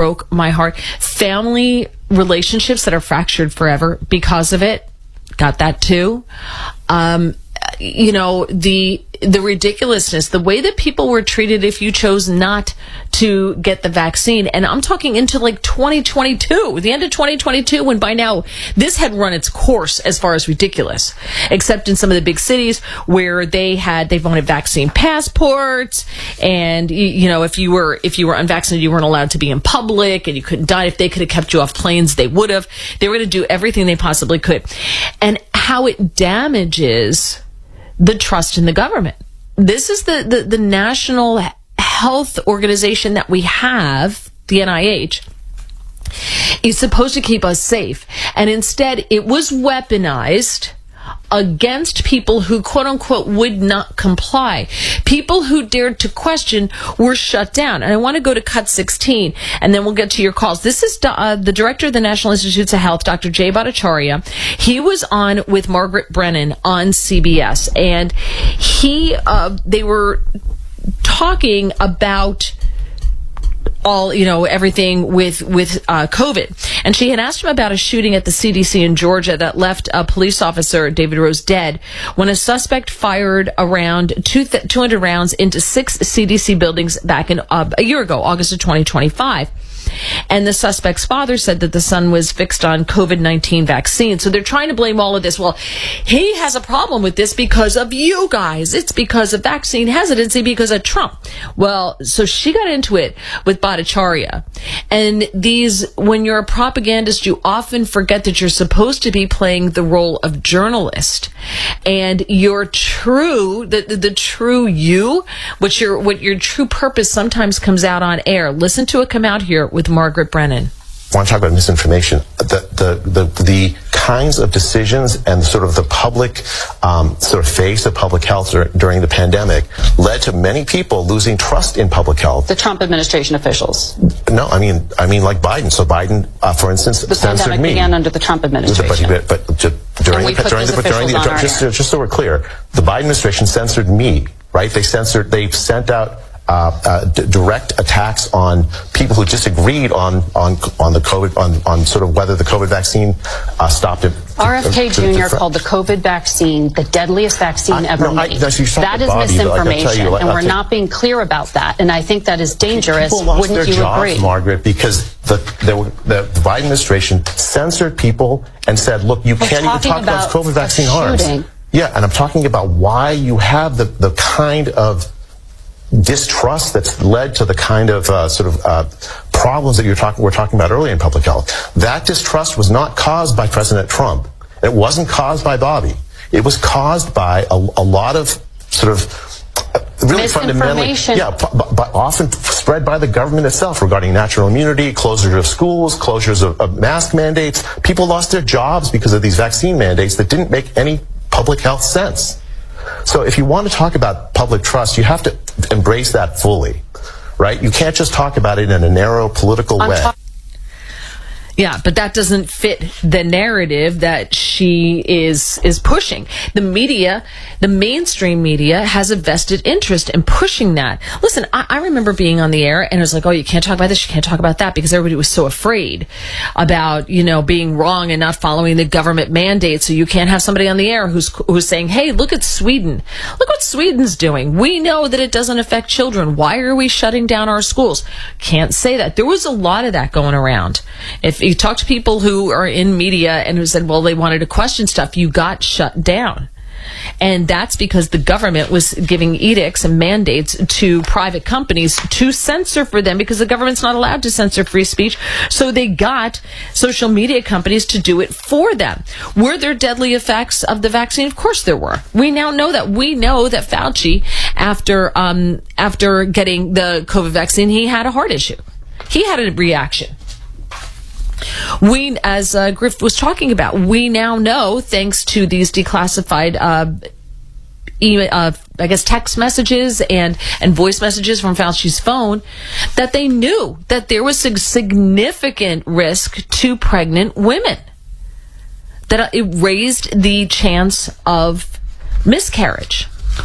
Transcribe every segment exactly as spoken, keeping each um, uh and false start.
broke my heart. Family relationships that are fractured forever because of it. Got that too. Um, you know, the the ridiculousness, the way that people were treated if you chose not to get the vaccine. And I'm talking into like twenty twenty-two, the end of twenty twenty-two, when by now this had run its course as far as ridiculous, except in some of the big cities where they had, they wanted vaccine passports. And, you know, if you were, if you were unvaccinated, you weren't allowed to be in public and you couldn't die. If they could have kept you off planes, they would have. They were going to do everything they possibly could. And how it damages the trust in the government. This is the, the, the national health organization that we have, the N I H, is supposed to keep us safe. And instead, it was weaponized against people who, quote unquote, would not comply. People who dared to question were shut down. And I want to go to cut sixteen, and then we'll get to your calls. This is uh, the director of the National Institutes of Health, Doctor Jay Bhattacharya. He was on with Margaret Brennan on C B S, and he, uh, they were talking about all, you know, everything with, with, uh, COVID. And she had asked him about a shooting at the C D C in Georgia that left a police officer, David Rose, dead when a suspect fired around two th- two hundred rounds into six C D C buildings back in, uh, a year ago, August of twenty twenty-five. And the suspect's father said that the son was fixed on COVID nineteen vaccine. So they're trying to blame all of this. Well, he has a problem with this because of you guys. It's because of vaccine hesitancy, because of Trump. Well, so she got into it with Bhattacharya. And these, when you're a propagandist, you often forget that you're supposed to be playing the role of journalist. And your true, the, the, the true you, what your, what your true purpose sometimes comes out on air. Listen to it come out here with Margaret Brennan. I want to talk about misinformation. The the the, the kinds of decisions and sort of the public um, sort of face of public health dur- during the pandemic led to many people losing trust in public health. The Trump administration officials. No, I mean I mean like Biden. So Biden, uh, for instance, the censored pandemic me. began under the Trump administration. But, but, but just during the during the during the just, just so we're clear, the Biden administration censored me. Right? They censored. They sent out. Uh, uh, d- direct attacks on people who disagreed on on on the COVID on on sort of whether the COVID vaccine uh, stopped it. R F K Junior called the COVID vaccine the deadliest vaccine I, ever no, made. I, that is Bobby, like, misinformation, you, like, and we're take, not being clear about that. And I think that is dangerous. People lost Wouldn't their you jobs, agree, Margaret? Because the the, the Biden administration censored people and said, "Look, you we're can't even talk about, about COVID vaccine harms." Yeah, and I'm talking about why you have the the kind of distrust that's led to the kind of uh, sort of uh, problems that you're talking we're talking about earlier in public health. That distrust was not caused by President Trump. It wasn't caused by Bobby. It was caused by a, a lot of sort of really fundamentally, yeah, but, but often spread by the government itself regarding natural immunity, closure of schools, closures of, of mask mandates. People lost their jobs because of these vaccine mandates that didn't make any public health sense. So if you want to talk about public trust, you have to embrace that fully, right? You can't just talk about it in a narrow political way. Yeah, but that doesn't fit the narrative that she is is pushing. The media, the mainstream media, has a vested interest in pushing that. Listen, I, I remember being on the air and it was like, oh, you can't talk about this, you can't talk about that, because everybody was so afraid about, you know, being wrong and not following the government mandate. So you can't have somebody on the air who's who's saying, hey, look at Sweden. Look what Sweden's doing. We know that it doesn't affect children. Why are we shutting down our schools? Can't say that. There was a lot of that going around. If you talk to people who are in media and who said, well, they wanted to question stuff, you got shut down. And that's because the government was giving edicts and mandates to private companies to censor for them, because the government's not allowed to censor free speech. So they got social media companies to do it for them. Were there deadly effects of the vaccine? Of course there were. We now know that. We know that Fauci, after um, after getting the COVID vaccine, he had a heart issue. He had a reaction. We, as uh, Griff was talking about, we now know, thanks to these declassified, uh, email, uh, I guess, text messages and, and voice messages from Fauci's phone, that they knew that there was a significant risk to pregnant women, that it raised the chance of miscarriage.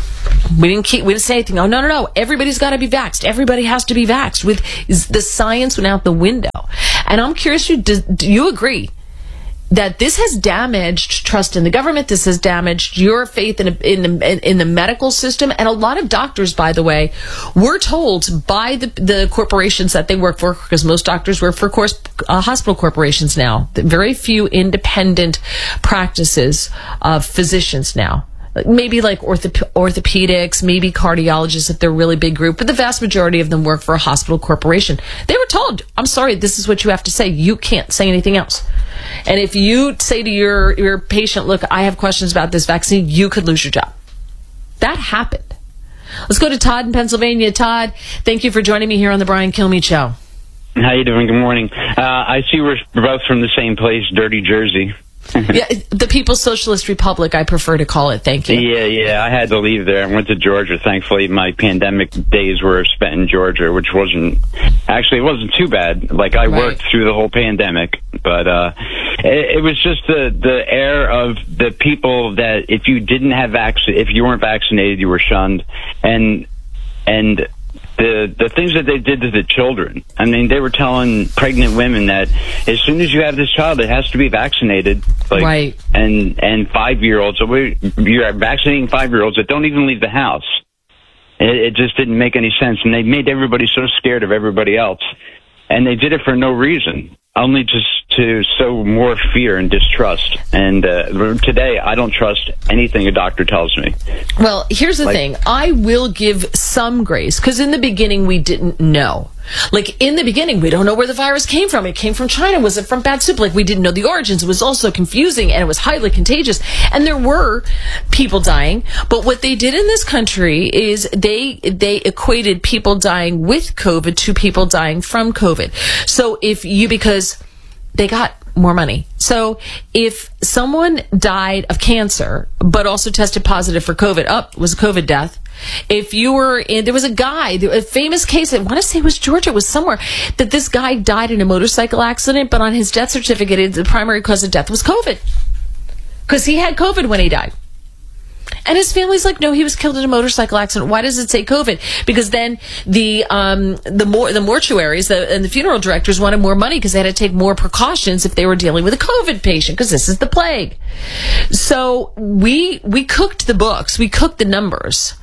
We didn't keep, we didn't say anything. Oh, no, no, no. Everybody's got to be vaxxed. Everybody has to be vaxxed. With the science went out the window. And I'm curious, do, do you agree that this has damaged trust in the government? This has damaged your faith in, in, the, in the medical system. And a lot of doctors, by the way, were told by the, the corporations that they work for, because most doctors work for, of course, uh, hospital corporations now. Very few independent practices of physicians now. Maybe like orthop- orthopedics, maybe cardiologists if they're a really big group, but the vast majority of them work for a hospital corporation. They were told, I'm sorry, this is what you have to say. You can't say anything else. And if you say to your, your patient, look, I have questions about this vaccine, you could lose your job. That happened. Let's go to Todd in Pennsylvania. Todd, thank you for joining me here on the Brian Kilmeade Show. How you doing? Good morning. Uh, I see we're both from the same place, Dirty Jersey. Yeah, the People's Socialist Republic, I prefer to call it. Thank you. Yeah, yeah. I had to leave there. I went to Georgia. Thankfully, my pandemic days were spent in Georgia, which wasn't actually it wasn't too bad. Like I right. worked through the whole pandemic, but uh, it, it was just the the air of the people that if you didn't have vac- if you weren't vaccinated, you were shunned, and and. The the things that they did to the children. I mean, they were telling pregnant women that as soon as you have this child, it has to be vaccinated. Like, right. And and five year olds, so we, you're vaccinating five year olds that don't even leave the house. It, it just didn't make any sense, and they made everybody so scared of everybody else, and they did it for no reason, only just to sow more fear and distrust. And uh, today, I don't trust anything a doctor tells me. Well, here's the like, thing. I will give some grace, because in the beginning, we didn't know. Like, in the beginning, we don't know where the virus came from. It came from China. Was it from bad soup? Like, we didn't know the origins. It was also confusing, and it was highly contagious. And there were people dying. But what they did in this country is they they equated people dying with COVID to people dying from COVID. So if you, because they got more money. So if someone died of cancer, but also tested positive for COVID, up oh, was a COVID death. If you were in, there was a guy, a famous case, I want to say it was Georgia, it was somewhere, that this guy died in a motorcycle accident, but on his death certificate, the primary cause of death was COVID. Because he had COVID when he died. And his family's like, no, he was killed in a motorcycle accident. Why does it say COVID? Because then the um, the mor- the mortuaries the, and the funeral directors wanted more money because they had to take more precautions if they were dealing with a COVID patient, because this is the plague. So we we cooked the books. We cooked the numbers.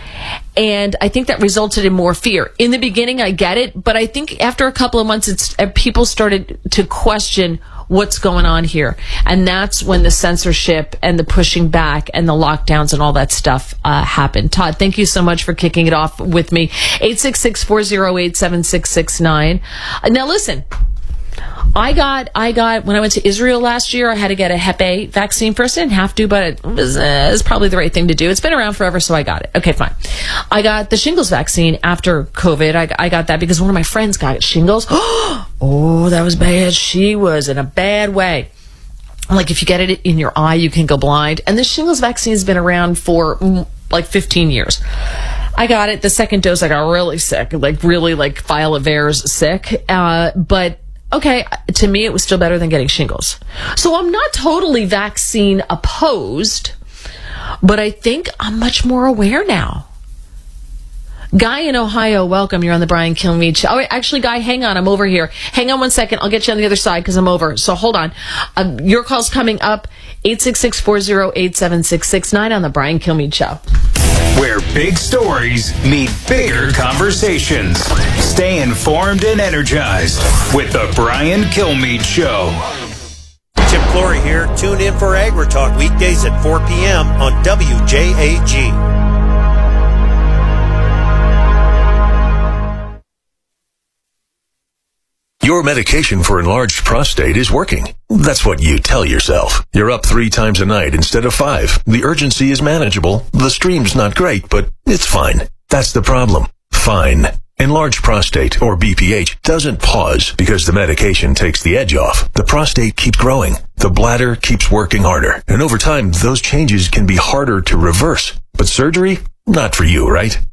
And I think that resulted in more fear. In the beginning, I get it. But I think after a couple of months, it's uh, people started to question what's going on here. And that's when the censorship and the pushing back and the lockdowns and all that stuff uh, happened. Todd, thank you so much for kicking it off with me. eight six six, four oh eight, seven six six nine. Now, listen. I got, I got, when I went to Israel last year, I had to get a Hep A vaccine first. I didn't have to, but it was, uh, it was probably the right thing to do. It's been around forever, so I got it. Okay, fine. I got the shingles vaccine after COVID. I, I got that because one of my friends got shingles. Oh, that was bad. She was in a bad way. Like, if you get it in your eye, you can go blind. And the shingles vaccine has been around for mm, like fifteen years. I got it. The second dose, I got really sick, like really like file of errors sick. Uh, but okay, to me, it was still better than getting shingles. So I'm not totally vaccine opposed, but I think I'm much more aware now. Guy in Ohio, welcome. You're on the Brian Kilmeade Show. Oh, wait, actually, Guy, hang on. I'm over here. Hang on one second. I'll get you on the other side because I'm over. So hold on. Um, your call's coming up. eight six six, four oh eight, seven six six nine on the Brian Kilmeade Show. Where big stories meet bigger conversations. Stay informed and energized with the Brian Kilmeade Show. Chip Flory here. Tune in for AgriTalk weekdays at four p.m. on W J A G. Your medication for enlarged prostate is working. That's what you tell yourself. You're up three times a night instead of five. The urgency is manageable. The stream's not great, but it's fine. That's the problem. Fine. Enlarged prostate, or B P H, doesn't pause because the medication takes the edge off. The prostate keeps growing. The bladder keeps working harder. And over time, those changes can be harder to reverse. But surgery? Not for you, right?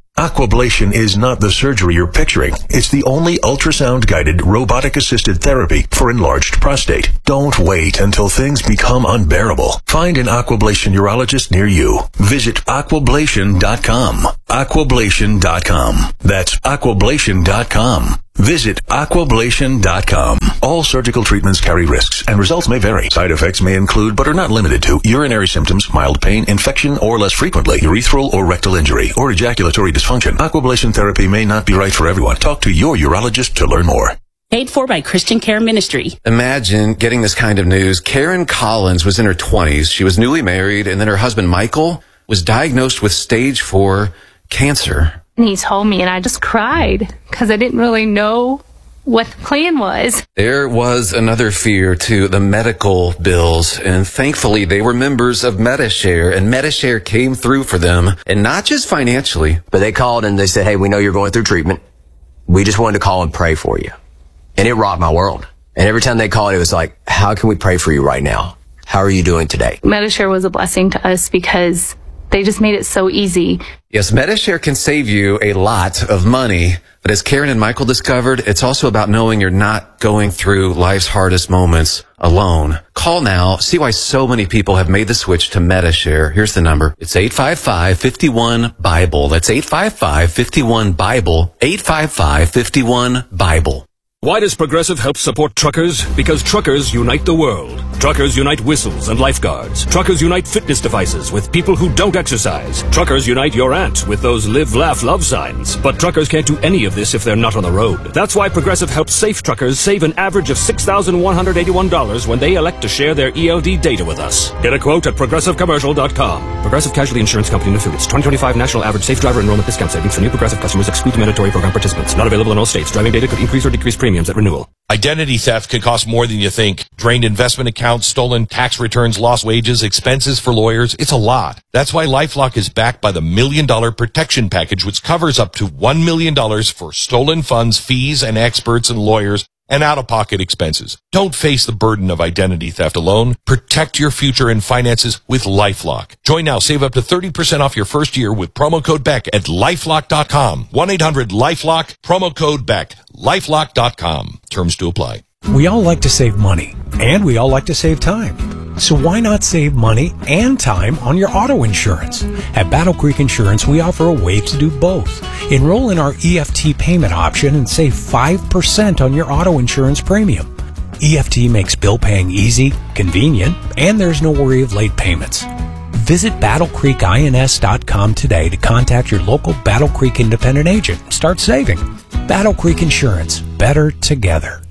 Aquablation is not the surgery you're picturing. It's the only ultrasound-guided, robotic-assisted therapy for enlarged prostate. Don't wait until things become unbearable. Find an Aquablation urologist near you. Visit aquablation dot com. aquablation dot com. That's aquablation dot com. Visit aquablation dot com. All surgical treatments carry risks, and results may vary. Side effects may include, but are not limited to, urinary symptoms, mild pain, infection, or less frequently, urethral or rectal injury, or ejaculatory dysfunction. Aquablation therapy may not be right for everyone. Talk to your urologist to learn more. Paid for by Christian Care Ministry. Imagine getting this kind of news. Karen Collins was in her twenties. She was newly married, and then her husband, Michael, was diagnosed with stage four cancer. And he told me, and I just cried because I didn't really know what the plan was. There was another fear to the medical bills, and thankfully they were members of Medi-Share, and Medi-Share came through for them, and not just financially. But they called and they said, hey, we know you're going through treatment. We just wanted to call and pray for you. And it rocked my world. And every time they called, it was like, how can we pray for you right now? How are you doing today? Medi-Share was a blessing to us because they just made it so easy. Yes, Medi-Share can save you a lot of money, but as Karen and Michael discovered, it's also about knowing you're not going through life's hardest moments alone. Call now, see why so many people have made the switch to Medi-Share. Here's the number. It's eight five five, five one, BIBLE. That's eight five five, five one, BIBLE. eight five five, five one, BIBLE. Why does Progressive help support truckers? Because truckers unite the world. Truckers unite whistles and lifeguards. Truckers unite fitness devices with people who don't exercise. Truckers unite your aunt with those live, laugh, love signs. But truckers can't do any of this if they're not on the road. That's why Progressive helps safe truckers save an average of six thousand one hundred eighty-one dollars when they elect to share their E L D data with us. Get a quote at progressive commercial dot com. Progressive Casualty Insurance Company and Affiliates. twenty twenty-five National Average Safe Driver Enrollment Discount Savings for new Progressive customers exclude mandatory program participants. Not available in all states. Driving data could increase or decrease premiums at renewal. Identity theft can cost more than you think. Drained investment accounts, stolen tax returns, lost wages, expenses for lawyers. It's a lot. That's why LifeLock is backed by the Million Dollar Protection Package, which covers up to one million dollars for stolen funds, fees, and experts and lawyers, and out-of-pocket expenses. Don't face the burden of identity theft alone. Protect your future and finances with LifeLock. Join now. Save up to thirty percent off your first year with promo code Beck at lifelock dot com. one eight hundred LifeLock, promo code Beck. lifelock dot com. Terms to apply. We all like to save money, and we all like to save time. So why not save money and time on your auto insurance? At Battle Creek Insurance, we offer a way to do both. Enroll in our E F T payment option and save five percent on your auto insurance premium. E F T makes bill paying easy, convenient, and there's no worry of late payments. Visit battle creek ins dot com today to contact your local Battle Creek independent agent and start saving. Battle Creek Insurance. Better together.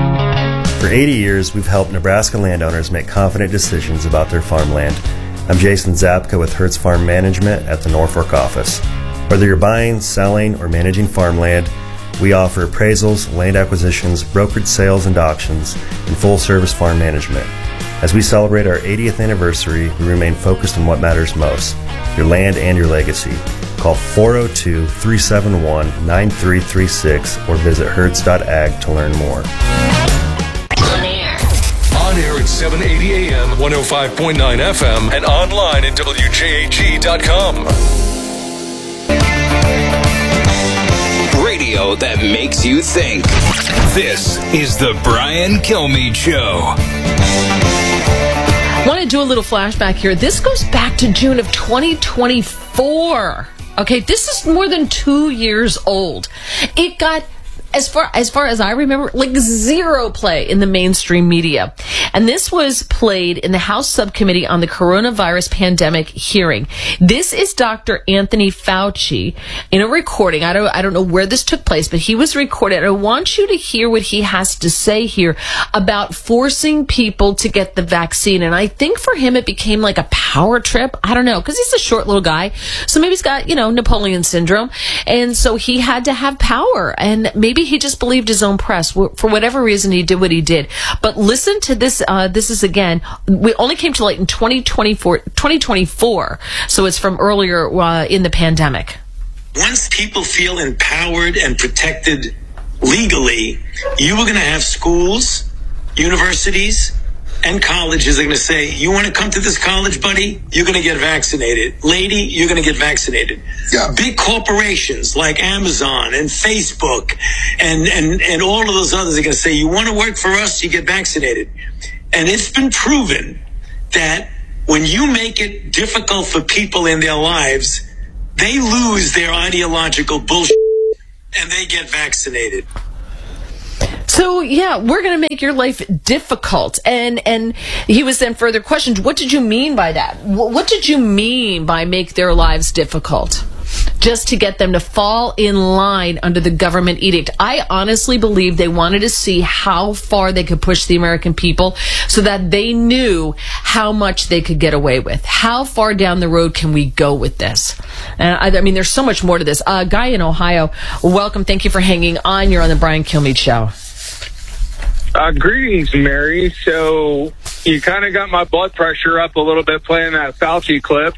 For eighty years, we've helped Nebraska landowners make confident decisions about their farmland. I'm Jason Zapka with Hertz Farm Management at the Norfolk office. Whether you're buying, selling, or managing farmland, we offer appraisals, land acquisitions, brokered sales and auctions, and full-service farm management. As we celebrate our eightieth anniversary, we remain focused on what matters most, your land and your legacy. Call four oh two, three seven one, nine three three six or visit hertz dot ag to learn more. On air at seven eighty A M, one oh five point nine F M, and online at W J A G dot com. Radio that makes you think. This is the Brian Kilmeade Show. I want to do a little flashback here. This goes back to June of twenty twenty-four. Okay, this is more than two years old. It got, as far as far as I remember, like zero play in the mainstream media. And this was played in the House Subcommittee on the Coronavirus Pandemic hearing. This is Doctor Anthony Fauci in a recording. I don't I don't know where this took place, but he was recorded. I want you to hear what he has to say here about forcing people to get the vaccine. And I think for him it became like a power trip. I don't know, because he's a short little guy. So maybe he's got, you know, Napoleon syndrome. And so he had to have power. And maybe he just believed his own press. For whatever reason, he did what he did. But listen to this. Uh, this is, again, we only came to light in twenty twenty-four, twenty twenty-four. So it's from earlier uh, in the pandemic. Once people feel empowered and protected legally, you are going to have schools, universities, and colleges are going to say, you want to come to this college, buddy? You're going to get vaccinated. Lady, you're going to get vaccinated. Yeah. Big corporations like Amazon and Facebook and, and, and all of those others are going to say, you want to work for us? You get vaccinated. And it's been proven that when you make it difficult for people in their lives, they lose their ideological bullshit and they get vaccinated. So, yeah, we're going to make your life difficult. And and he was then further questioned, what did you mean by that? What did you mean by make their lives difficult? Just to get them to fall in line under the government edict. I honestly believe they wanted to see how far they could push the American people so that they knew how much they could get away with. How far down the road can we go with this? And I, I mean, there's so much more to this. Uh, Guy in Ohio, welcome. Thank you for hanging on. You're on the Brian Kilmeade Show. Uh, greetings, Mary. So you kind of got my blood pressure up a little bit playing that Fauci clip.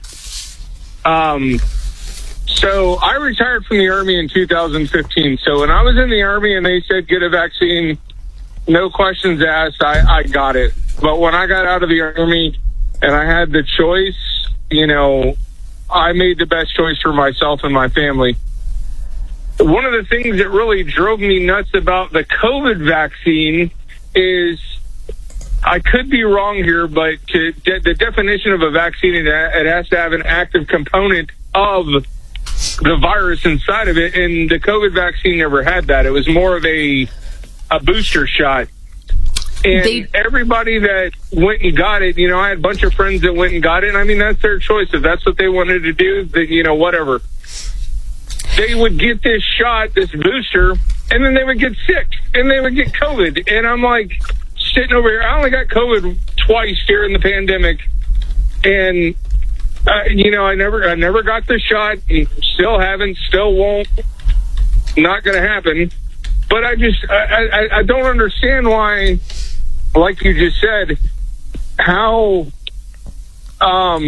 Um, so I retired from the Army in two thousand fifteen. So when I was in the Army and they said get a vaccine, no questions asked, I, I got it. But when I got out of the Army and I had the choice, you know, I made the best choice for myself and my family. One of the things that really drove me nuts about the COVID vaccine is, I could be wrong here, but to, de- the definition of a vaccine, it, it has to have an active component of the virus inside of it, and the COVID vaccine never had that. It was more of a a booster shot. And they- everybody that went and got it, you know, I had a bunch of friends that went and got it, and I mean, that's their choice. If that's what they wanted to do, then, you know, whatever. They would get this shot, this booster, and then they would get sick, and they would get COVID. And I'm like, sitting over here, I only got COVID twice during the pandemic, and uh, you know, I never, I never got the shot, and still haven't, still won't, not going to happen. But I just, I, I, I don't understand why, like you just said, how um,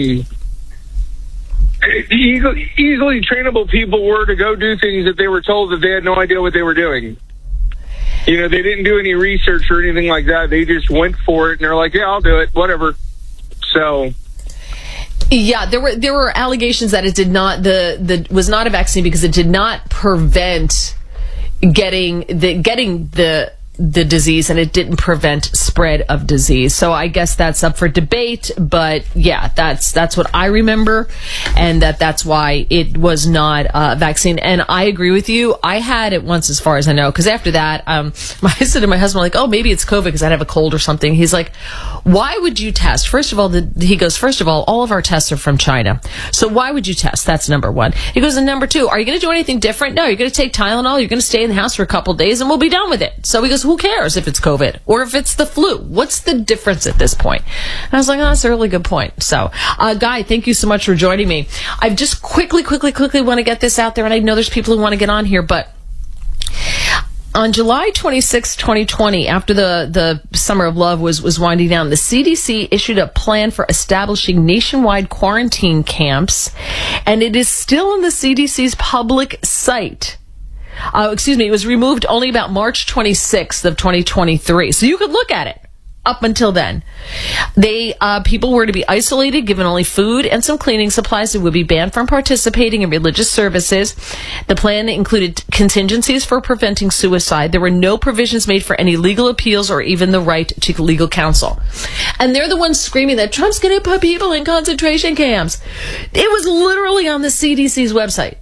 easily, easily trainable people were to go do things that they were told that they had no idea what they were doing. You know, they didn't do any research or anything like that. They just went for it, and they're like, yeah, I'll do it, whatever. So... Yeah, there were there were allegations that it did not the the was not a vaccine because it did not prevent getting the getting the the disease, and it didn't prevent spread of disease. So I guess that's up for debate, but yeah, that's that's what I remember, and that that's why it was not a vaccine. And I agree with you. I had it once, as far as I know, because after that, um, I said to my husband, like, oh, maybe it's COVID because I'd have a cold or something. He's like, why would you test? First of all, the, he goes, first of all, all of our tests are from China. So why would you test? That's number one. He goes, and number two, are you going to do anything different? No, you're going to take Tylenol. You're going to stay in the house for a couple days, and we'll be done with it. So he goes, who cares if it's COVID or if it's the flu? What's the difference at this point? And I was like, oh, that's a really good point. So, uh, Guy, thank you so much for joining me. I just quickly, quickly, quickly want to get this out there, and I know there's people who want to get on here, but on July twenty-sixth, twenty twenty, after the, the Summer of Love was, was winding down, the C D C issued a plan for establishing nationwide quarantine camps, and it is still on the C D C's public site. Uh, excuse me, it was removed only about March twenty-sixth of twenty twenty-three. So you could look at it up until then. They, uh, people were to be isolated, given only food and some cleaning supplies. They would be banned from participating in religious services. The plan included contingencies for preventing suicide. There were no provisions made for any legal appeals or even the right to legal counsel. And they're the ones screaming that Trump's going to put people in concentration camps. It was literally on the C D C's website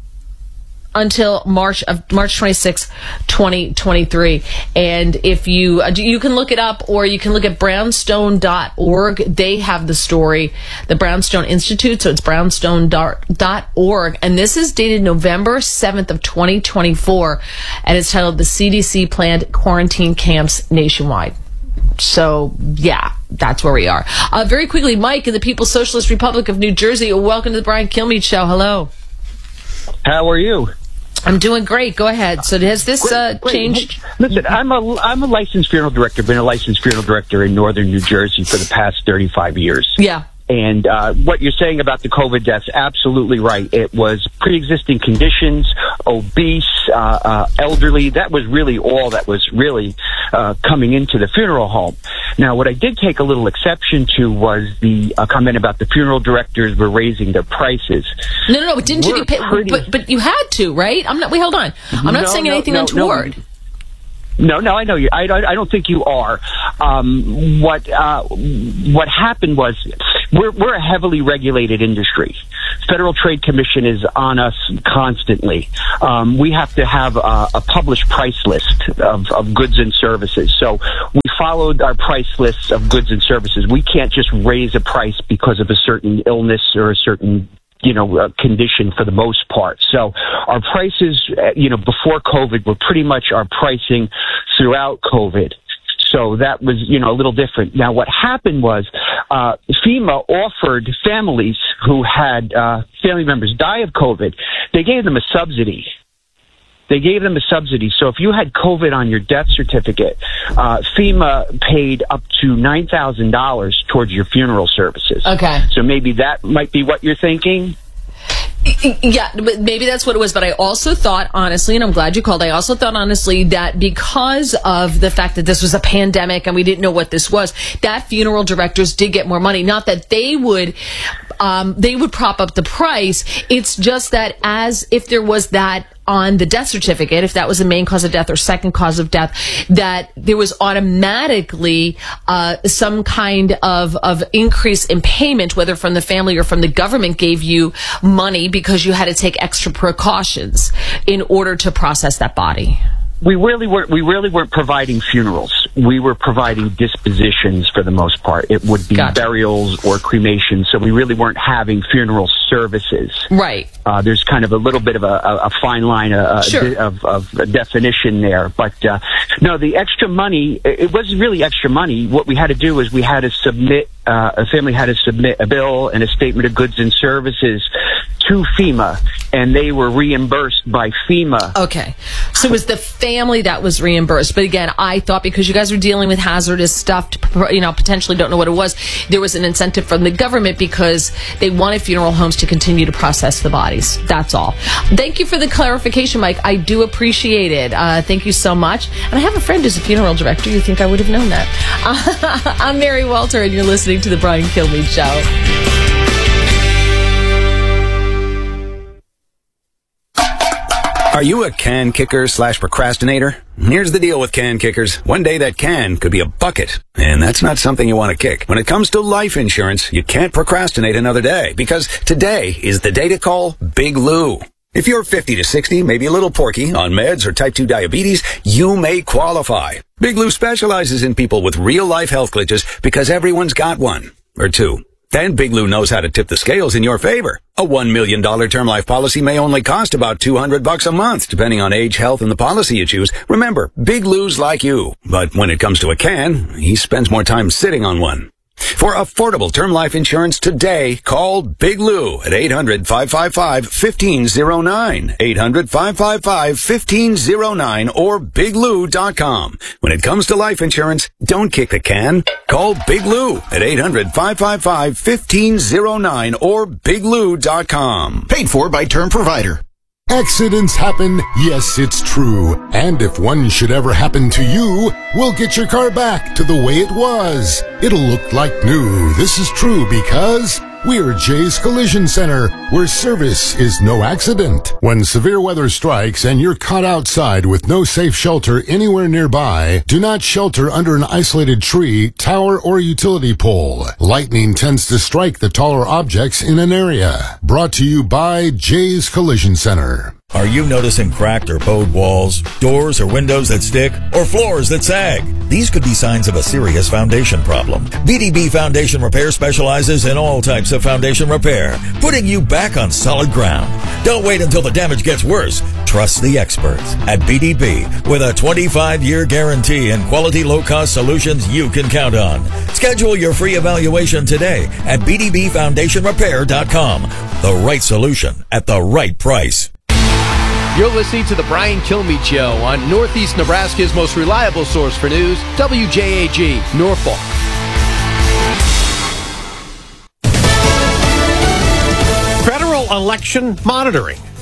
until March of March twenty-sixth, twenty twenty-three. And if you uh, you can look it up, or you can look at brownstone dot org. They have the story, the Brownstone Institute, so it's brownstone dot org, and this is dated November seventh of twenty twenty-four, and it's titled "The C D C Planned Quarantine Camps Nationwide." So, yeah, that's where we are. Uh, very quickly, Mike in the People's Socialist Republic of New Jersey, welcome to the Brian Kilmeade Show. Hello. How are you? I'm doing great. Go ahead. So has this great, uh, great. changed? Hey, listen, I'm a I'm a licensed funeral director. Been a licensed funeral director in northern New Jersey for the past thirty-five years. Yeah. And uh, what you're saying about the COVID deaths, absolutely right. It was pre-existing conditions, obese, uh, uh, elderly. That was really all that was really uh, coming into the funeral home. Now, what I did take a little exception to was the uh, comment about the funeral directors were raising their prices. No, no, no. But didn't We're you be paid? pretty- But, but you had to, right? I'm not. Wait, hold on. I'm not No, saying no, anything no, untoward. No. No, no, I know you. I, I, I don't think you are. Um, what uh, what happened was we're we're a heavily regulated industry. Federal Trade Commission is on us constantly. Um, we have to have a, a published price list of, of goods and services. So we followed our price lists of goods and services. We can't just raise a price because of a certain illness or a certain you know, uh, condition for the most part. So our prices, uh, you know, before COVID were pretty much our pricing throughout COVID. So that was, you know, a little different. Now, what happened was uh, FEMA offered families who had uh, family members die of COVID, they gave them a subsidy. They gave them a subsidy. So if you had COVID on your death certificate, uh, FEMA paid up to nine thousand dollars towards your funeral services. Okay. So maybe that might be what you're thinking. Yeah, but maybe that's what it was. But I also thought, honestly, and I'm glad you called, I also thought, honestly, that because of the fact that this was a pandemic and we didn't know what this was, that funeral directors did get more money. Not that they would... Um, they would prop up the price. It's just that as if there was that on the death certificate, if that was the main cause of death or second cause of death, that there was automatically uh, some kind of, of increase in payment, whether from the family or from the government, gave you money because you had to take extra precautions in order to process that body. We really weren't. We really weren't providing funerals. We were providing dispositions for the most part. It would be gotcha. burials or cremation. So we really weren't having funeral services. Right. Uh, there's kind of a little bit of a, a, a fine line uh, sure. of, of a definition there. But uh, no, the extra money. It wasn't really extra money. What we had to do is we had to submit. Uh, a family had to submit a bill and a statement of goods and services to FEMA, and they were reimbursed by FEMA. Okay. So it was the family that was reimbursed. But again, I thought because you guys were dealing with hazardous stuff, you know, potentially don't know what it was, there was an incentive from the government because they wanted funeral homes to continue to process the bodies. That's all. Thank you for the clarification, Mike. I do appreciate it. Uh, thank you so much. And I have a friend who's a funeral director. You think I would have known that. Uh, I'm Mary Walter, and you're listening to The Brian Kilmeade Show. Are you a can kicker slash procrastinator? Here's the deal with can kickers. One day that can could be a bucket, and that's not something you want to kick. When it comes to life insurance, you can't procrastinate another day, because today is the day to call Big Lou. If you're fifty to sixty, maybe a little porky, on meds or type two diabetes, you may qualify. Big Lou specializes in people with real-life health glitches because everyone's got one, or two. Then Big Lou knows how to tip the scales in your favor. A one million dollars term life policy may only cost about two hundred bucks a month, depending on age, health, and the policy you choose. Remember, Big Lou's like you. But when it comes to a can, he spends more time sitting on one. For affordable term life insurance today, call Big Lou at eight hundred, five five five, one five zero nine, eight hundred, five five five, one five zero nine, or big lou dot com. When it comes to life insurance, don't kick the can. Call Big Lou at eight hundred, five five five, one five zero nine or big lou dot com. Paid for by Term Provider. Accidents happen, yes, it's true. And if one should ever happen to you, we'll get your car back to the way it was. It'll look like new. This is true because we're Jay's Collision Center, where service is no accident. When severe weather strikes and you're caught outside with no safe shelter anywhere nearby, do not shelter under an isolated tree, tower, or utility pole. Lightning tends to strike the taller objects in an area. Brought to you by Jay's Collision Center. Are you noticing cracked or bowed walls, doors or windows that stick, or floors that sag? These could be signs of a serious foundation problem. B D B Foundation Repair specializes in all types of foundation repair, putting you back on solid ground. Don't wait until the damage gets worse. Trust the experts at B D B with a twenty-five year guarantee and quality low-cost solutions you can count on. Schedule your free evaluation today at b d b foundation repair dot com. The right solution at the right price. You're listening to The Brian Kilmeade Show on Northeast Nebraska's most reliable source for news, W J A G, Norfolk. Federal election monitoring.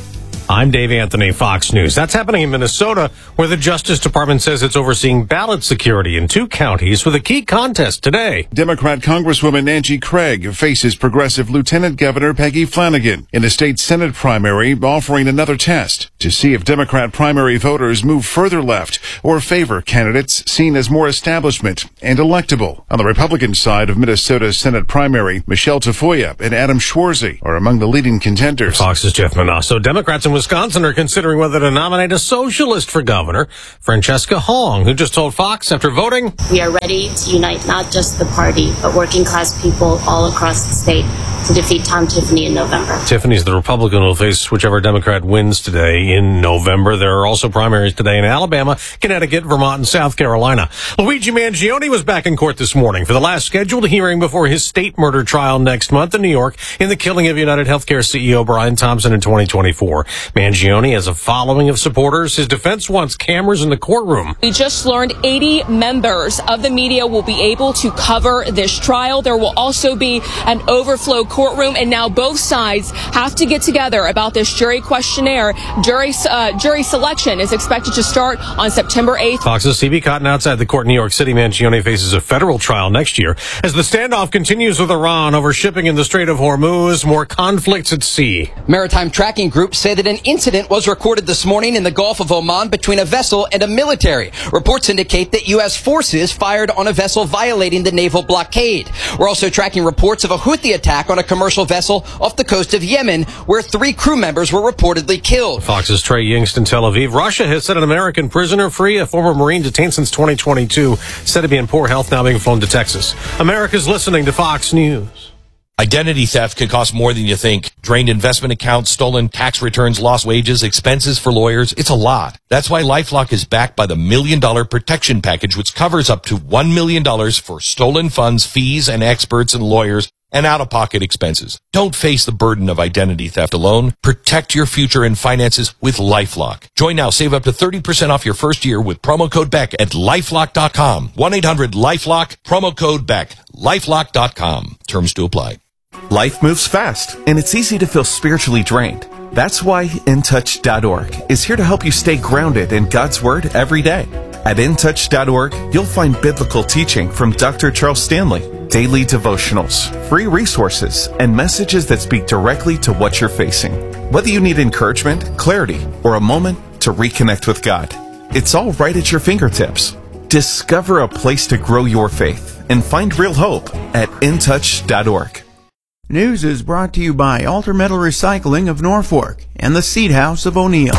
I'm Dave Anthony, Fox News. That's happening in Minnesota, where the Justice Department says it's overseeing ballot security in two counties with a key contest today. Democrat Congresswoman Nancy Craig faces progressive Lieutenant Governor Peggy Flanagan in a state Senate primary, offering another test to see if Democrat primary voters move further left or favor candidates seen as more establishment and electable. On the Republican side of Minnesota's Senate primary, Michelle Tafoya and Adam Schwarzy are among the leading contenders. Fox's Jeff Manasso. Democrats in Wisconsin are considering whether to nominate a socialist for governor, Francesca Hong, who just told Fox after voting, "We are ready to unite not just the party, but working class people all across the state to defeat Tom Tiffany in November." Tiffany's the Republican who will face whichever Democrat wins today in November. There are also primaries today in Alabama, Connecticut, Vermont, and South Carolina. Luigi Mangione was back in court this morning for the last scheduled hearing before his state murder trial next month in New York in the killing of United Healthcare C E O Brian Thompson in twenty twenty-four. Mangione has a following of supporters. His defense wants cameras in the courtroom. We just learned eighty members of the media will be able to cover this trial. There will also be an overflow courtroom, and now both sides have to get together about this jury questionnaire. Jury uh, jury selection is expected to start on September eighth. Fox's T V Cotton outside the court in New York City. Mangione faces a federal trial next year as the standoff continues with Iran over shipping in the Strait of Hormuz. More conflicts at sea. Maritime tracking groups say that an incident was recorded this morning in the Gulf of Oman between a vessel and a military. Reports indicate that U S forces fired on a vessel violating the naval blockade. We're also tracking reports of a Houthi attack on a commercial vessel off the coast of Yemen, where three crew members were reportedly killed. Fox's Trey Yingst in Tel Aviv. Russia has set an American prisoner free, a former Marine detained since twenty twenty-two, said to be in poor health, now being flown to Texas. America's listening to Fox News. Identity theft can cost more than you think. Drained investment accounts, stolen tax returns, lost wages, expenses for lawyers. It's a lot. That's why LifeLock is backed by the Million Dollar Protection Package, which covers up to one million dollars for stolen funds, fees, and experts and lawyers, and out-of-pocket expenses. Don't face the burden of identity theft alone. Protect your future and finances with LifeLock. Join now. Save up to thirty percent off your first year with promo code Beck at lifelock dot com. one eight hundred lifelock, promo code Beck. lifelock dot com. Terms to apply. Life moves fast, and it's easy to feel spiritually drained. That's why in touch dot org is here to help you stay grounded in God's Word every day. At in touch dot org, you'll find biblical teaching from Doctor Charles Stanley, daily devotionals, free resources, and messages that speak directly to what you're facing. Whether you need encouragement, clarity, or a moment to reconnect with God, it's all right at your fingertips. Discover a place to grow your faith and find real hope at in touch dot org. News is brought to you by Alter Metal Recycling of Norfolk and the Seed House of O'Neill.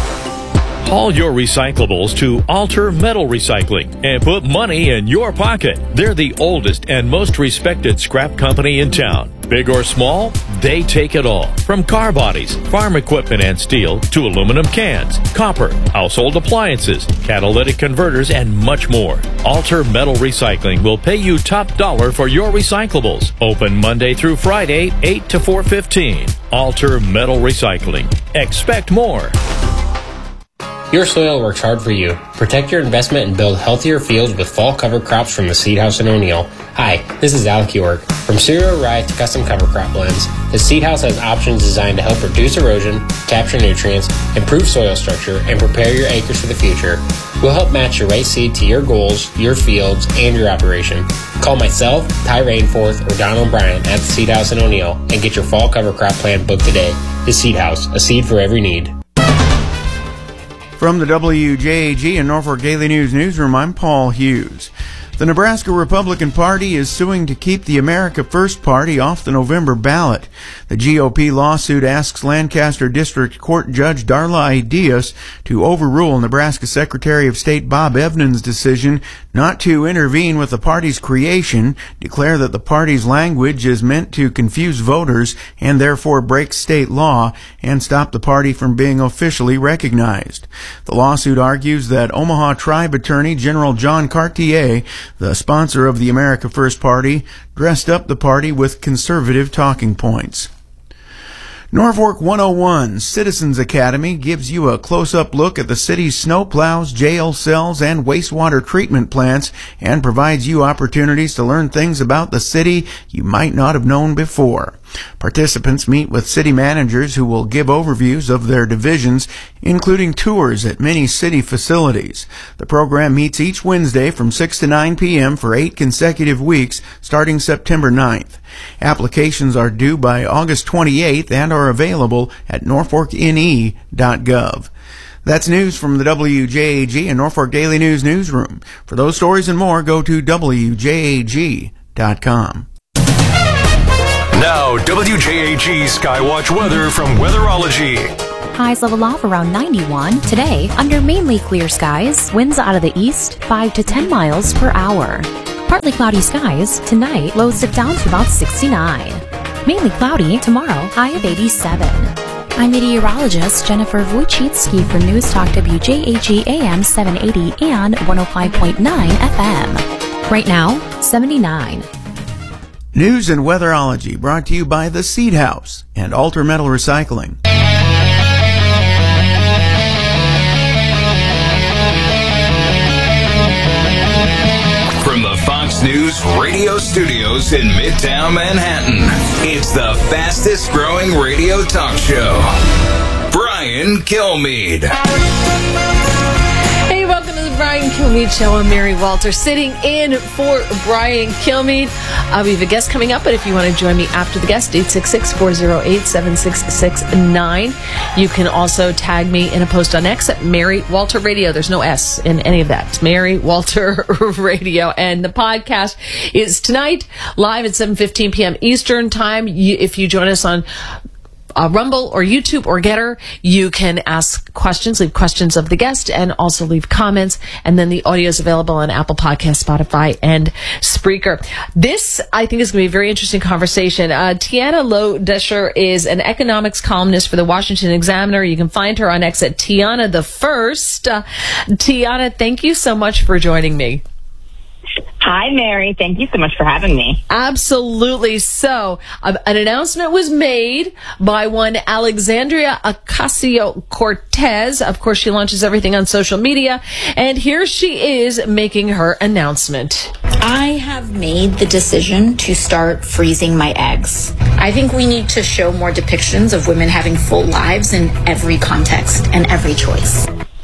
Haul your recyclables to Alter Metal Recycling and put money in your pocket. They're the oldest and most respected scrap company in town. Big or small, they take it all. From car bodies, farm equipment and steel, to aluminum cans, copper, household appliances, catalytic converters, and much more. Alter Metal Recycling will pay you top dollar for your recyclables. Open Monday through Friday, eight to four fifteen. Alter Metal Recycling. Expect more. Your soil works hard for you. Protect your investment and build healthier fields with fall cover crops from the Seed House in O'Neill. Hi, this is Alec York. From cereal rye to custom cover crop blends, the Seed House has options designed to help reduce erosion, capture nutrients, improve soil structure, and prepare your acres for the future. We'll help match your right seed to your goals, your fields, and your operation. Call myself, Ty Rainforth, or Donald Bryant at the Seed House in O'Neill and get your fall cover crop plan booked today. The Seed House, a seed for every need. From the W J A G and Norfolk Daily News newsroom, I'm Paul Hughes. The Nebraska Republican Party is suing to keep the America First Party off the November ballot. The G O P lawsuit asks Lancaster District Court Judge Darla Diaz to overrule Nebraska Secretary of State Bob Evans' decision not to intervene with the party's creation, declare that the party's language is meant to confuse voters and therefore break state law, and stop the party from being officially recognized. The lawsuit argues that Omaha Tribe Attorney General John Cartier, the sponsor of the America First Party, dressed up the party with conservative talking points. Norfolk one oh one Citizens Academy gives you a close-up look at the city's snowplows, jail cells, and wastewater treatment plants, and provides you opportunities to learn things about the city you might not have known before. Participants meet with city managers who will give overviews of their divisions, including tours at many city facilities. The program meets each Wednesday from six to nine p.m. for eight consecutive weeks, starting September ninth. Applications are due by August twenty-eighth and are available at norfolk n e dot gov. That's news from the W J A G and Norfolk Daily News newsroom. For those stories and more, go to w j a g dot com. Now, W J A G Skywatch weather from Weatherology. Highs level off around ninety-one. Today, under mainly clear skies, winds out of the east, five to ten miles per hour. Partly cloudy skies. Tonight, lows dip down to about sixty-nine. Mainly cloudy. Tomorrow, high of eighty-seven. I'm meteorologist Jennifer Wojcicki for News Talk W J A G A M seven eighty and one oh five point nine F M. Right now, seventy-nine. News and Weatherology brought to you by The Seed House and Alter Metal Recycling. From the Fox News radio studios in Midtown Manhattan, it's the fastest growing radio talk show. Brian Kilmeade. Hey, welcome to the Brian Kilmeade Show. I'm Mary Walter, sitting in for Brian Kilmeade. Uh, we have a guest coming up, but if you want to join me after the guest, eight six six, four oh eight, seven six six nine. You can also tag me in a post on X at Mary Walter Radio. There's no S in any of that. It's Mary Walter Radio. And the podcast is tonight, live at seven fifteen p.m. Eastern Time. You, if you join us on Uh, Rumble or YouTube or Getter, you can ask questions, leave questions of the guest, and also leave comments. And then the audio is available on Apple Podcasts, Spotify, and Spreaker. This, I think, is going to be a very interesting conversation. Uh, Tiana Low-Desher is an economics columnist for the Washington Examiner. You can find her on X at Tiana the First. Uh, Tiana, thank you so much for joining me. Hi, Mary. Thank you so much for having me. Absolutely. So, uh, an announcement was made by one Alexandria Ocasio-Cortez. Of course, she launches everything on social media. And here she is making her announcement. I have made the decision to start freezing my eggs. I think we need to show more depictions of women having full lives in every context and every choice.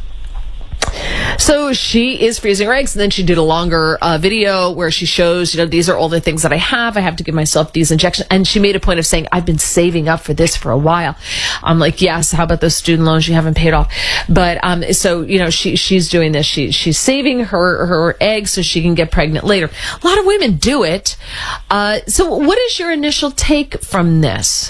So she is freezing her eggs, and then she did a longer uh, video where she shows, you know, these are all the things that I have. I have to give myself these injections. And she made a point of saying, I've been saving up for this for a while. I'm like, yes, how about those student loans you haven't paid off? But um, so, you know, she she's doing this. She She's saving her, her eggs so she can get pregnant later. A lot of women do it. Uh, so what is your initial take from this?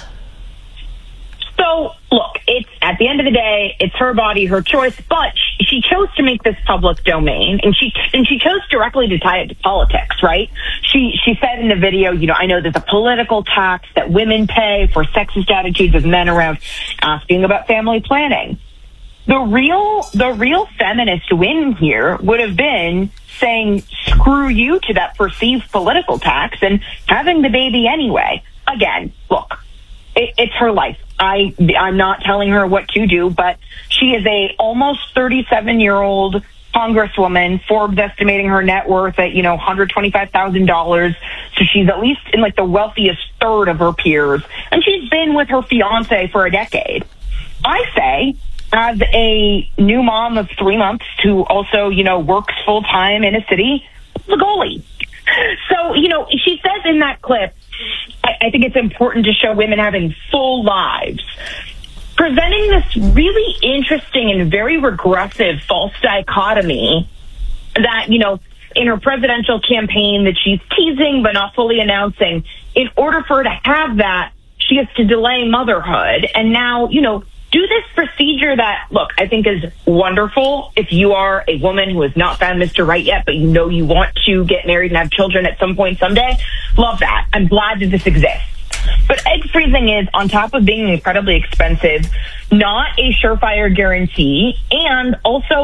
So, look, it's at the end of the day, it's her body, her choice, but she chose to make this public domain, and she and she chose directly to tie it to politics, right? She she said in the video, you know, I know there's a political tax that women pay for sexist attitudes of men around asking about family planning. The real the real feminist win here would have been saying screw you to that perceived political tax and having the baby anyway. Again, look, it, it's her life. I, I'm not telling her what to do, but she is a almost thirty-seven-year-old congresswoman, Forbes estimating her net worth at, you know, one hundred twenty-five thousand dollars. So she's at least in, like, the wealthiest third of her peers. And she's been with her fiancé for a decade. I say, as a new mom of three months who also, you know, works full-time in a city, the goalie. So, you know, she says in that clip, I think it's important to show women having full lives. Presenting this really interesting and very regressive false dichotomy that, you know, in her presidential campaign that she's teasing but not fully announcing, in order for her to have that, she has to delay motherhood. And now, you know, do this procedure that, look, I think is wonderful if you are a woman who has not found Mister Right yet, but you know you want to get married and have children at some point someday. Love that. I'm glad that this exists. But egg freezing is, on top of being incredibly expensive, not a surefire guarantee, and also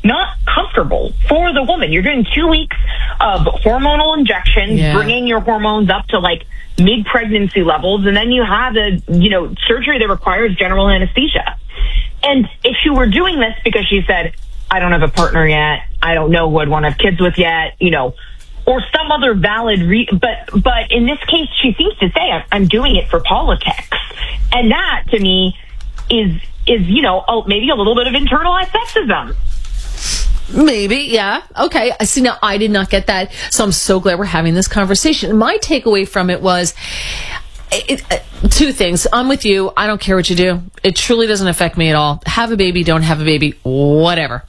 not comfortable for the woman. You're doing two weeks of hormonal injections, Yeah. bringing your hormones up to like mid-pregnancy levels, and then you have a, you know, surgery that requires general anesthesia. And if she were doing this because she said, I don't have a partner yet, I don't know who I'd want to have kids with yet, you know, or some other valid re- but but in this case, she seems to say, I'm doing it for politics. And that, to me, is, is you know, oh, maybe a little bit of internalized sexism. Maybe, yeah. Okay. I see. Now, I did not get that. So I'm so glad we're having this conversation. My takeaway from it was it, uh, two things. I'm with you. I don't care what you do. It truly doesn't affect me at all. Have a baby, don't have a baby, whatever.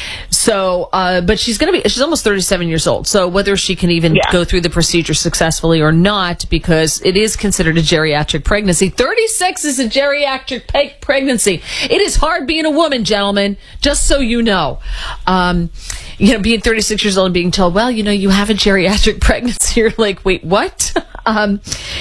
So, uh, but she's going to be, she's almost thirty-seven years old. So whether she can even Yeah. go through the procedure successfully or not, because it is considered a geriatric pregnancy. thirty-six is a geriatric pe- pregnancy. It is hard being a woman, gentlemen, just so you know. Um, you know, being thirty-six years old and being told, well, you know, you have a geriatric pregnancy. You're like, wait, what? um,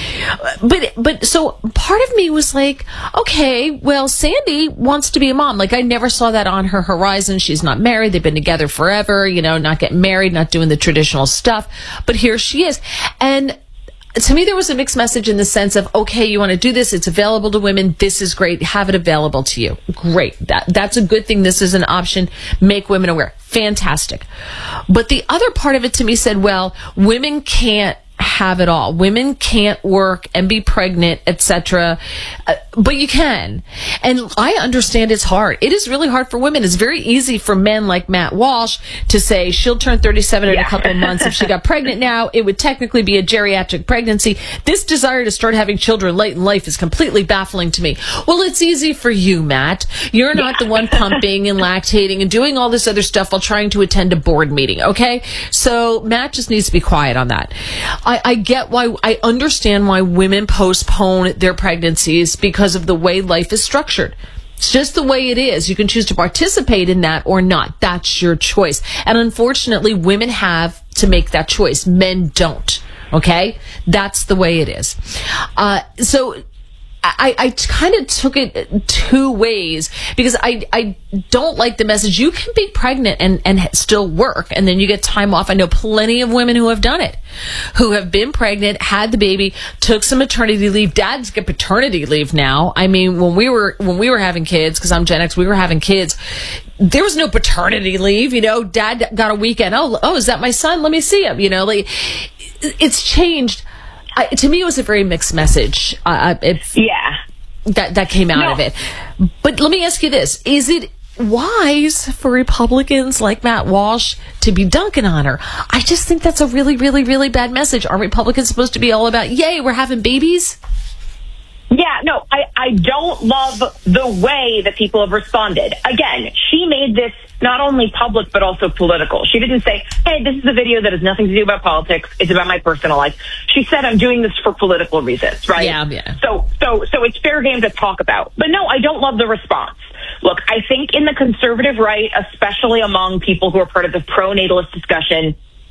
but, but so part of me was like, okay, well, Sandy wants to be a mom. Like, I never saw that on her horizon. She's not married. They've been together forever, you know, not getting married, not doing the traditional stuff. But here she is. And to me, there was a mixed message in the sense of, okay, you want to do this. It's available to women. This is great. Have it available to you. Great. That, that's a good thing. This is an option. Make women aware. Fantastic. But the other part of it to me said, well, women can't have it all. Women can't work and be pregnant, et cetera. Uh, but you can. And I understand it's hard. It is really hard for women. It's very easy for men like Matt Walsh to say she'll turn thirty-seven in Yeah. a couple of months. If she got pregnant now, it would technically be a geriatric pregnancy. This desire to start having children late in life is completely baffling to me. Well, it's easy for you, Matt. You're not the one pumping and lactating and doing all this other stuff while trying to attend a board meeting, okay? So Matt just needs to be quiet on that. I, I get why, I understand why women postpone their pregnancies because of the way life is structured. It's just the way it is. You can choose to participate in that or not. That's your choice. And unfortunately, women have to make that choice. Men don't. Okay? That's the way it is. Uh, so, I, I kind of took it two ways because I, I don't like the message. You can be pregnant and, and still work, and then you get time off. I know plenty of women who have done it, who have been pregnant, had the baby, took some maternity leave. Dads get paternity leave now. I mean, when we were when we were having kids, because I'm Gen X, we were having kids. There was no paternity leave. You know, Dad got a weekend. Oh, oh, is that my son? Let me see him. You know, like it's changed. I, to me, it was a very mixed message. Uh, it, yeah. That, that came out No. of it. But let me ask you this. Is it wise for Republicans like Matt Walsh to be dunking on her? I just think that's a really, really, really bad message. Are Republicans supposed to be all about, yay, we're having babies? Yeah, no, I, I don't love the way that people have responded. Again, she made this not only public, but also political. She didn't say, hey, this is a video that has nothing to do about politics. It's about my personal life. She said, I'm doing this for political reasons, right? Yeah, yeah. So, so, so it's fair game to talk about. But no, I don't love the response. Look, I think in the conservative right, especially among people who are part of the pro-natalist discussion,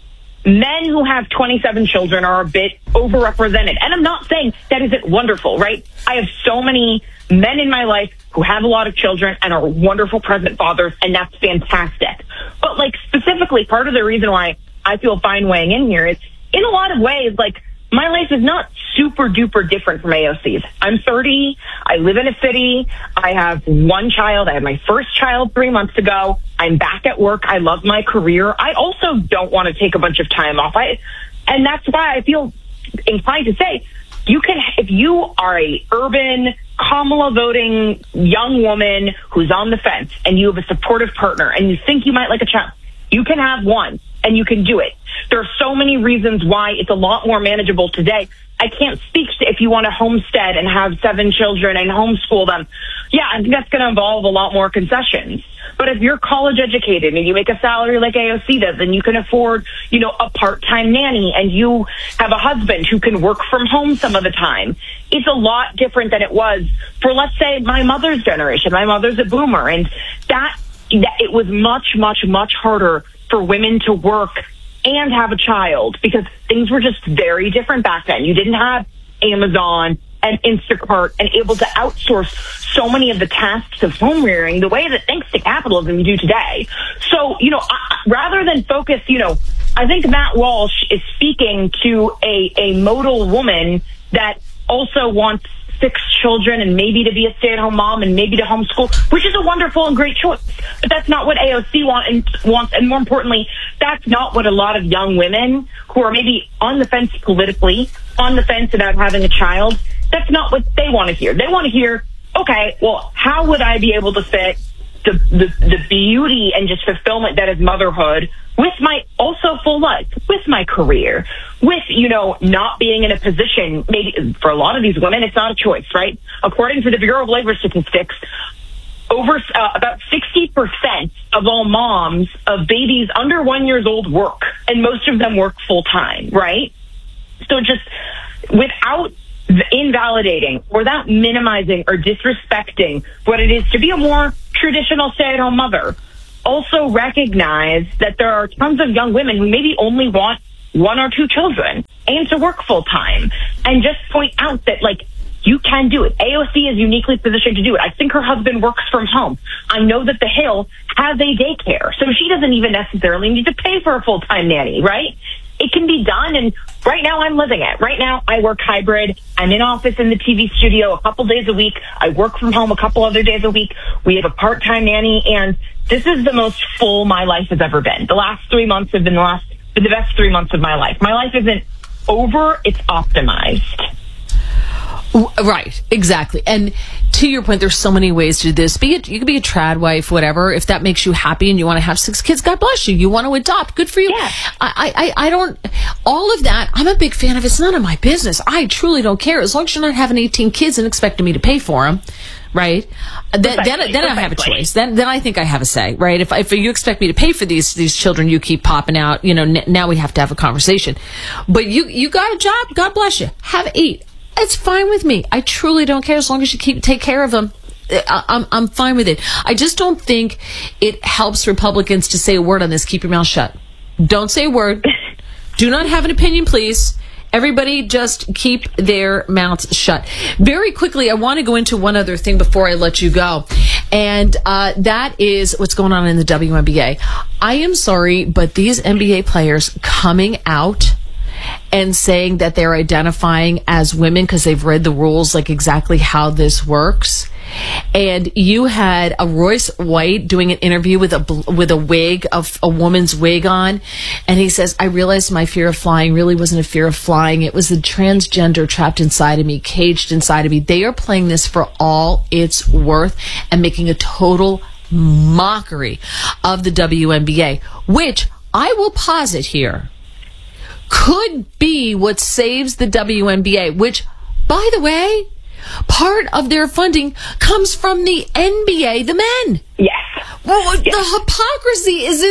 men who have twenty-seven children are a bit overrepresented. And I'm not saying that isn't wonderful, right? I have so many men in my life who have a lot of children and are wonderful present fathers, and that's fantastic. But, like, specifically, part of the reason why I feel fine weighing in here is, in a lot of ways, like, my life is not super duper different from A O C's. I'm thirty. I live in a city. I have one child. I had my first child three months ago. I'm back at work. I love my career. I also don't want to take a bunch of time off. I, and that's why I feel inclined to say, you can, if you are a urban Kamala voting young woman who's on the fence and you have a supportive partner and you think you might like a child, you can have one and you can do it. There are so many reasons why it's a lot more manageable today. I can't speak to if you want to homestead and have seven children and homeschool them. Yeah, I think that's going to involve a lot more concessions. But if you're college educated and you make a salary like A O C does, and you can afford, you know, a part-time nanny, and you have a husband who can work from home some of the time, it's a lot different than it was for, let's say, my mother's generation. My mother's a boomer, and that, that it was much, much, much harder for women to work and have a child because things were just very different back then. You didn't have Amazon and Instacart and able to outsource so many of the tasks of home rearing the way that thanks to capitalism we do today. So, you know, I, rather than focus, you know, I think Matt Walsh is speaking to a, a modal woman that also wants six children and maybe to be a stay-at-home mom and maybe to homeschool, which is a wonderful and great choice. But that's not what A O C want and wants. And more importantly, that's not what a lot of young women who are maybe on the fence politically, on the fence about having a child, that's not what they want to hear. They want to hear, okay, well, how would I be able to fit the, the, the beauty and just fulfillment that is motherhood with my also full life, with my career, with, you know, not being in a position, maybe for a lot of these women, it's not a choice, right? According to the Bureau of Labor Statistics, over uh, about sixty percent of all moms of babies under one years old work, and most of them work full time, right? So just without invalidating, without minimizing or disrespecting what it is to be a more traditional stay-at-home mother, also recognize that there are tons of young women who maybe only want one or two children and to work full time, and just point out that, like, you can do it. A O C is uniquely positioned to do it. I think her husband works from home. I know that The Hill has a daycare, so she doesn't even necessarily need to pay for a full-time nanny, right? It can be done, and right now I'm living it. Right now I work hybrid. I'm in office in the T V studio a couple days a week. I work from home a couple other days a week. We have a part-time nanny, and this is the most full my life has ever been. The last three months have been the last, been the best three months of my life. My life isn't over, it's optimized. Right, exactly. And to your point, there's so many ways to do this. Be it, you could be a trad wife, whatever. If that makes you happy and you want to have six kids, God bless you. You want to adopt, good for you. Yeah. I, I, I don't, all of that, I'm a big fan of. It's none of my business. I truly don't care. As long as you're not having eighteen kids and expecting me to pay for them, right? Then, then, then I have a choice. Then, then I think I have a say, right? If, if you expect me to pay for these, these children you keep popping out, you know, n- now we have to have a conversation. But you, you got a job, God bless you. Have eight. It's fine with me. I truly don't care as long as you keep take care of them. I, I'm I'm fine with it. I just don't think it helps Republicans to say a word on this. Keep your mouth shut. Don't say a word. Do not have an opinion, please. Everybody just keep their mouths shut. Very quickly, I want to go into one other thing before I let you go. And uh, that is what's going on in the W N B A. I am sorry, but these N B A players coming out and saying that they're identifying as women because they've read the rules, like exactly how this works. And you had a Royce White doing an interview with a with a wig, of a woman's wig on, and he says, I realized my fear of flying really wasn't a fear of flying. It was the transgender trapped inside of me, caged inside of me. They are playing this for all it's worth and making a total mockery of the W N B A, which I will posit here could be what saves the W N B A, which, by the way, part of their funding comes from the N B A, the men. Yes. Well, yes. The hypocrisy is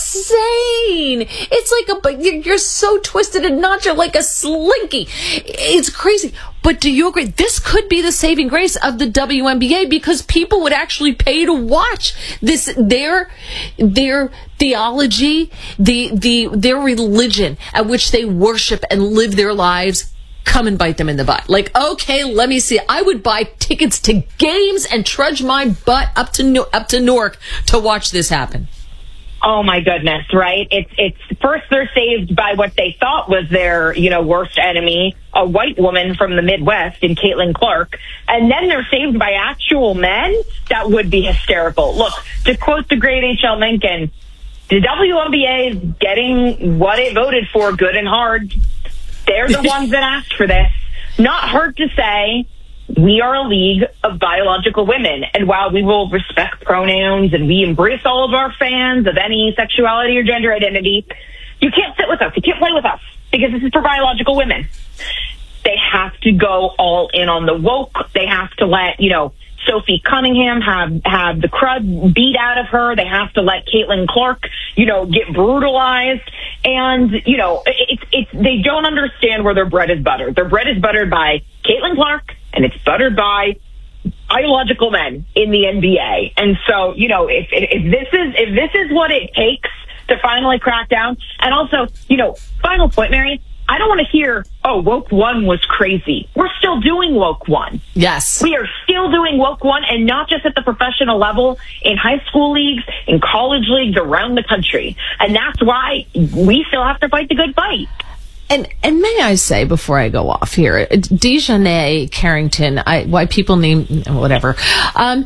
insane. It's like a, you're so twisted and not you're like a slinky. It's crazy. But do you agree? This could be the saving grace of the W N B A because people would actually pay to watch this, their, their theology, the, the, their religion at which they worship and live their lives come and bite them in the butt. Like, okay, let me see. I would buy tickets to games and trudge my butt up to up to Newark to watch this happen. Oh my goodness, right? It's it's first they're saved by what they thought was their, you know, worst enemy, a white woman from the Midwest in Caitlin Clark, and then they're saved by actual men. That would be hysterical. Look, to quote the great H L Mencken, the W N B A is getting what it voted for, good and hard. They're the ones that asked for this. Not hard to say, we are a league of biological women. And while we will respect pronouns and we embrace all of our fans of any sexuality or gender identity, you can't sit with us. You can't play with us because this is for biological women. They have to go all in on the woke. They have to let, you know, Sophie Cunningham have, have the crud beat out of her. They have to let Caitlin Clark, you know, get brutalized. And, you know, it's, it's, they don't understand where their bread is buttered. Their bread is buttered by Caitlin Clark and it's buttered by biological men in the N B A. And so, you know, if, if this is, if this is what it takes to finally crack down, and also, you know, final point, Mary, I don't want to hear, oh, woke one was crazy. We're still doing woke one. Yes. We are still doing woke one, and not just at the professional level, in high school leagues, in college leagues around the country. And that's why we still have to fight the good fight. And and may I say, before I go off here, Dejanay Carrington, I, why people name, whatever, um,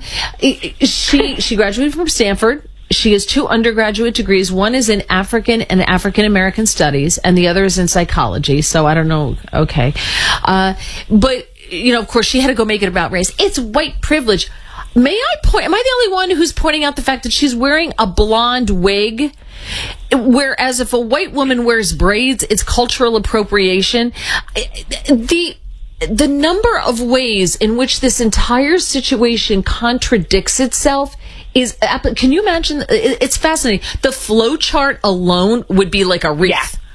she she graduated from Stanford. She has two undergraduate degrees. One is in African and African American studies, and the other is in psychology. So I don't know. Okay. Uh, but, you know, of course, she had to go make it about race. It's white privilege. May I point, am I the only one who's pointing out the fact that she's wearing a blonde wig? Whereas if a white woman wears braids, it's cultural appropriation. The the number of ways in which this entire situation contradicts itself is, can you imagine? It's fascinating. The flow chart alone would be like a wreath.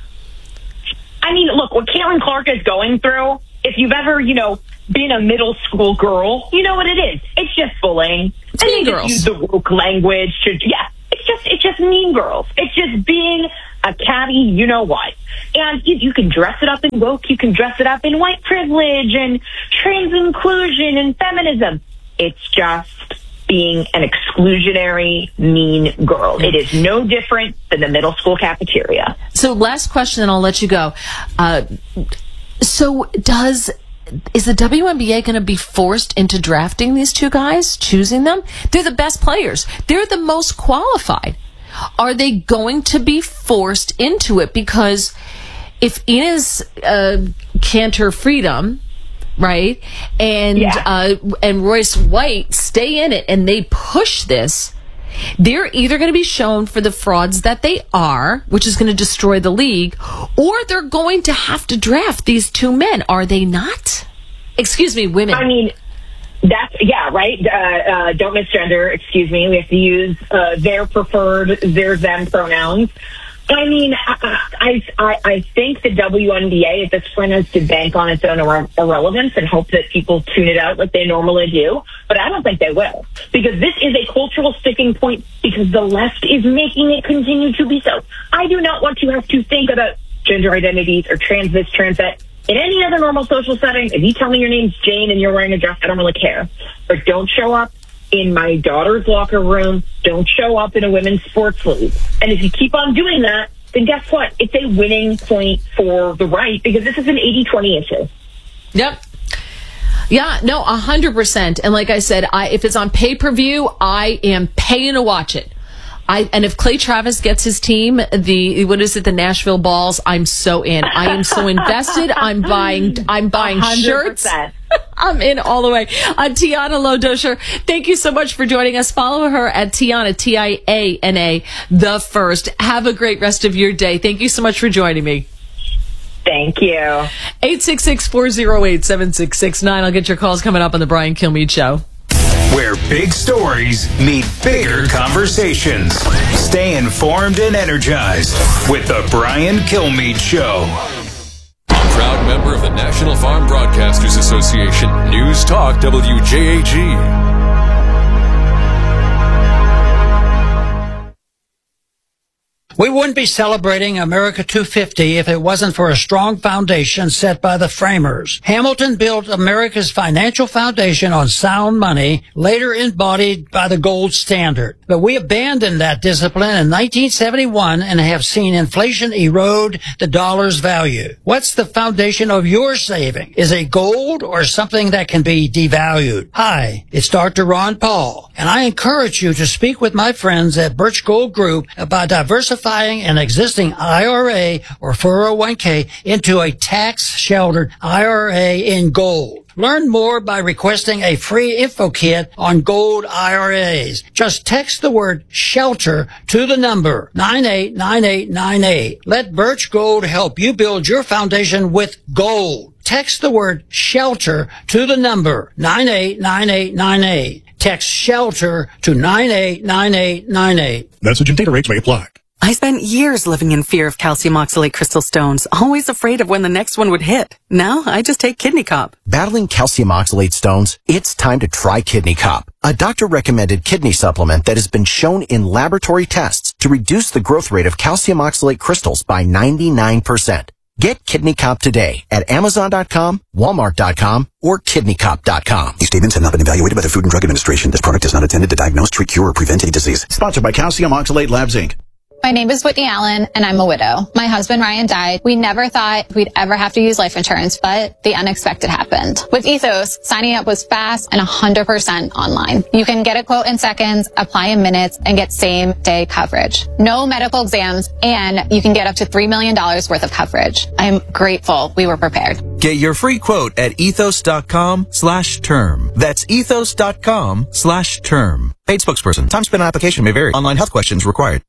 Yeah. I mean, look, what Caitlin Clark is going through, if you've ever, you know, been a middle school girl, you know what it is. It's just bullying. It's and mean they girls. Just use the woke language to, yeah, it's just, it's just mean girls. It's just being a catty, you know what. And you, you can dress it up in woke, you can dress it up in white privilege and trans inclusion and feminism. It's just being an exclusionary, mean girl. It is no different than the middle school cafeteria. So last question, and I'll let you go. Uh, so does... Is the W N B A going to be forced into drafting these two guys, choosing them? They're the best players. They're the most qualified. Are they going to be forced into it? Because if Ines uh, Kanter Freedom, right, and yeah. uh, and Royce White stay in it and they push this, they're either going to be shown for the frauds that they are, which is going to destroy the league, or they're going to have to draft these two men. Are they not? Excuse me, women. I mean, that's, yeah, right? Uh, uh, don't misgender, excuse me. We have to use uh, their preferred, their, them pronouns. I mean, I, I I think the W N B A at this point has to bank on its own irre- irrelevance and hope that people tune it out like they normally do. But I don't think they will, because this is a cultural sticking point because the left is making it continue to be so. I do not want to have to think about gender identities or trans this, trans that. In any other normal social setting, if you tell me your name's Jane and you're wearing a dress, I don't really care. But don't show up in my daughter's locker room. Don't show up in a women's sports league. And if you keep on doing that, then guess what? It's a winning point for the right, because this is an eighty twenty issue. Yep. Yeah, no, one hundred percent. And like I said, I, if it's on pay-per-view, I am paying to watch it. I, and if Clay Travis gets his team, the what is it, the Nashville Balls, I'm so in. I am so invested. I'm buying I'm buying one hundred percent. Shirts. I'm in all the way. Uh, Tiana Lodosher, thank you so much for joining us. Follow her at Tiana, T I A N A, the first. Have a great rest of your day. Thank you so much for joining me. Thank you. eight six six, four oh eight, seven six six nine. I'll get your calls coming up on the Brian Kilmeade Show. Where big stories meet bigger conversations. Stay informed and energized with the Brian Kilmeade Show. Proud member of the National Farm Broadcasters Association. News Talk W J A G. We wouldn't be celebrating America two fifty if it wasn't for a strong foundation set by the framers. Hamilton built America's financial foundation on sound money, later embodied by the gold standard. But we abandoned that discipline in nineteen seventy-one and have seen inflation erode the dollar's value. What's the foundation of your saving? Is it gold or something that can be devalued? Hi, it's Doctor Ron Paul, and I encourage you to speak with my friends at Birch Gold Group about diversifying an existing I R A or four oh one k into a tax-sheltered I R A in gold. Learn more by requesting a free info kit on gold I R As. Just text the word SHELTER to the number nine eight nine eight nine eight. Let Birch Gold help you build your foundation with gold. Text the word SHELTER to the number nine eight nine eight nine eight. Text SHELTER to nine eight nine eight nine eight. Message and data rates may apply. I spent years living in fear of calcium oxalate crystal stones, always afraid of when the next one would hit. Now, I just take Kidney Cop. Battling calcium oxalate stones? It's time to try Kidney Cop, a doctor-recommended kidney supplement that has been shown in laboratory tests to reduce the growth rate of calcium oxalate crystals by ninety-nine percent. Get Kidney Cop today at Amazon dot com, Walmart dot com, or Kidney Cop dot com. These statements have not been evaluated by the Food and Drug Administration. This product is not intended to diagnose, treat, cure, or prevent any disease. Sponsored by Calcium Oxalate Labs, Incorporated. My name is Whitney Allen, and I'm a widow. My husband, Ryan, died. We never thought we'd ever have to use life insurance, but the unexpected happened. With Ethos, signing up was fast and one hundred percent online. You can get a quote in seconds, apply in minutes, and get same-day coverage. No medical exams, and you can get up to three million dollars worth of coverage. I'm grateful we were prepared. Get your free quote at ethos dot com slash term. That's ethos dot com slash term. Paid spokesperson. Time spent on application may vary. Online health questions required.